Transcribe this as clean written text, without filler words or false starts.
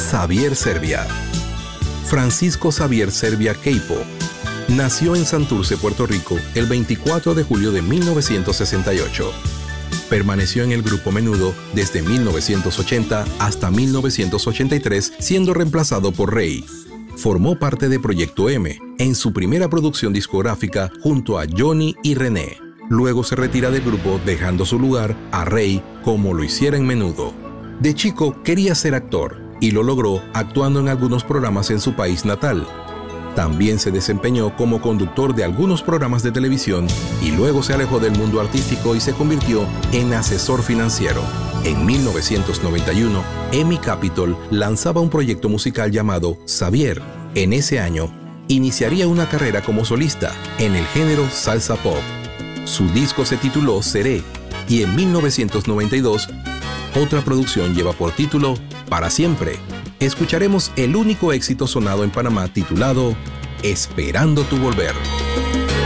Xavier Servia. Francisco Xavier Servia Queipo nació en Santurce, Puerto Rico, el 24 de julio de 1968. Permaneció en el grupo Menudo desde 1980 hasta 1983, siendo reemplazado por Rey. Formó parte de Proyecto M, en su primera producción discográfica junto a Johnny y René. Luego se retira del grupo, dejando su lugar a Rey, como lo hiciera en Menudo. De chico quería ser actor y lo logró actuando en algunos programas en su país natal. También se desempeñó como conductor de algunos programas de televisión y luego se alejó del mundo artístico y se convirtió en asesor financiero. En 1991, EMI Capitol lanzaba un proyecto musical llamado Xavier. En ese año, iniciaría una carrera como solista en el género salsa pop. Su disco se tituló Seré y en 1992, otra producción lleva por título Para Siempre. Escucharemos el único éxito sonado en Panamá titulado Esperando tu volver.